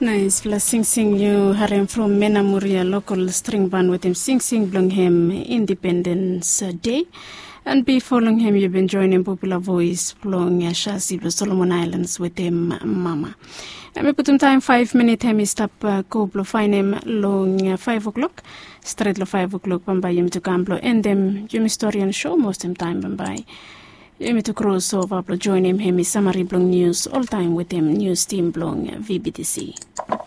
Nice, vla Sing Sing you harem from Menamuria local string band with him Sing Sing belong him Independence Day. And before long him you've been joining Popular Voice belong Shazi Solomon Islands with him Mama. And we put him time 5 minutes him stop go blow find him long 5 o'clock. Straight lo 5 o'clock by him to Gamblo and them Jimmy Historian show most of time by. You to cross over join him summary blong news all time with him news team blong VBTC.